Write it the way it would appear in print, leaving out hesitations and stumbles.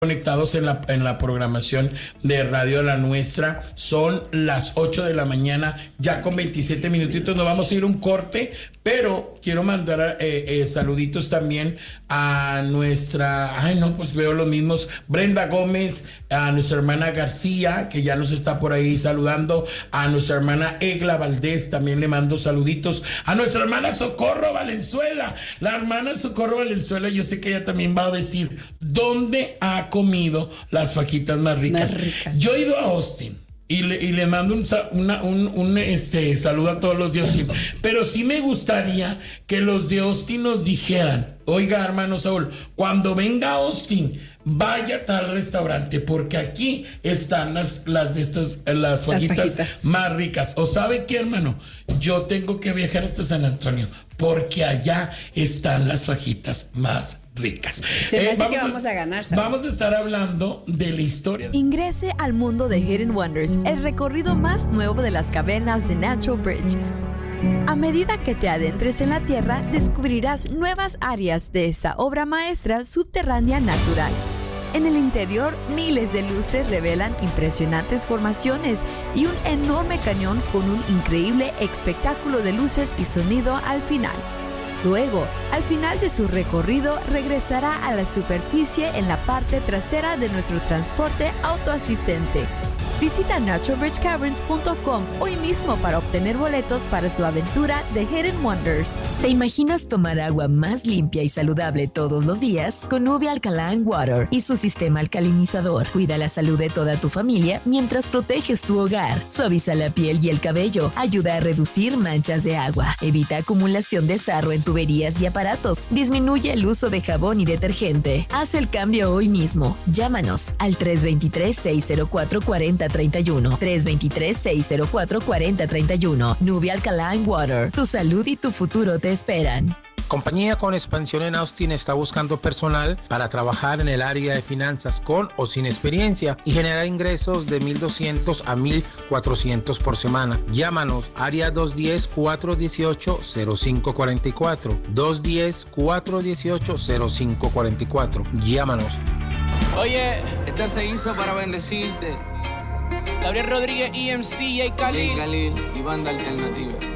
conectados en la programación de Radio La Nuestra. Son las 8 de la mañana, ya con 27 minutitos. Nos vamos a ir un corte, pero quiero mandar saluditos también a nuestra, pues veo los mismos, Brenda Gómez, a nuestra hermana García, que ya nos está por ahí saludando, a nuestra hermana Egla Valdés, también le mando saluditos, a nuestra hermana Socorro Valenzuela, la hermana Socorro Valenzuela, yo sé que ella también va a decir dónde ha comido las fajitas más ricas. Yo he ido a Austin y le mando un saludo a todos los de Austin, pero sí me gustaría que los de Austin nos dijeran, oiga, hermano Saúl, cuando venga a Austin, vaya a tal restaurante, porque aquí están las fajitas más ricas. ¿O sabe qué, hermano? Yo tengo que viajar hasta San Antonio, porque allá están las fajitas más ricas. Vamos a ganar, ¿sabes? Vamos a estar hablando de la historia. Ingrese al mundo de Hidden Wonders, el recorrido más nuevo de las cavernas de Natural Bridge. A medida que te adentres en la tierra, descubrirás nuevas áreas de esta obra maestra subterránea natural. En el interior, miles de luces revelan impresionantes formaciones y un enorme cañón con un increíble espectáculo de luces y sonido al final. Luego, al final de su recorrido, regresará a la superficie en la parte trasera de nuestro transporte autoasistente. Visita naturalbridgecaverns.com hoy mismo para obtener boletos para su aventura de Hidden Wonders. ¿Te imaginas tomar agua más limpia y saludable todos los días? Con Nubia Alkaline Water y su sistema alcalinizador. Cuida la salud de toda tu familia mientras proteges tu hogar. Suaviza la piel y el cabello. Ayuda a reducir manchas de agua. Evita acumulación de sarro en tuberías y aparatos. Disminuye el uso de jabón y detergente. Haz el cambio hoy mismo. Llámanos al 323-604-4031. 323-604-4031. Nubia Alkaline Water. Tu salud y tu futuro te esperan. Compañía con expansión en Austin está buscando personal para trabajar en el área de finanzas con o sin experiencia y generar ingresos de $1,200 a $1,400 por semana. Llámanos, área 210-418-0544. 210-418-0544. Llámanos. Oye, esta se hizo para bendecirte. Gabriel Rodríguez, EMC, J. Khalil y Banda Alternativa.